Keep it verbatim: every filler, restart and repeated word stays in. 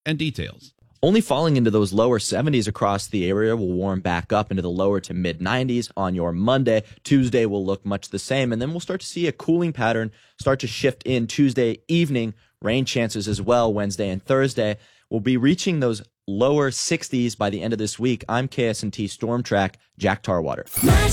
and details. Only falling into those lower seventies across the area will warm back up into the lower to mid nineties on your Monday. Tuesday will look much the same, and then we'll start to see a cooling pattern start to shift in Tuesday evening. Rain chances as well Wednesday and Thursday. We'll be reaching those lower sixties by the end of this week. I'm K S N T Storm Track Jack Tarwater.